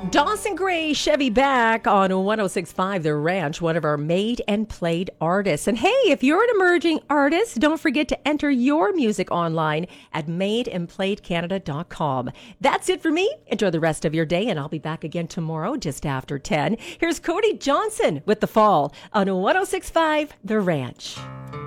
Dawson Gray, Chevy back on 106.5 The Ranch, one of our made and played artists. And hey, if you're an emerging artist, don't forget to enter your music online at madeandplayedcanada.com. That's it for me. Enjoy the rest of your day, and I'll be back again tomorrow just after 10. Here's Cody Johnson with The Fall on 106.5 The Ranch.